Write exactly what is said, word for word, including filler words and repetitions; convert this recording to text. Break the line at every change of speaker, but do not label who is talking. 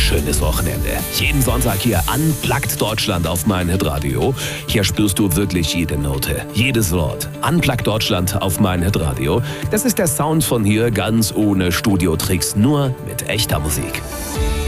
schönes Wochenende. Jeden Sonntag hier Unplugged Deutschland auf mein Hitradio. Hier spürst du wirklich jede Note, jedes Wort. Unplugged Deutschland auf mein Hitradio. Das ist der Sound von hier, ganz ohne Studiotricks, nur mit echter Musik.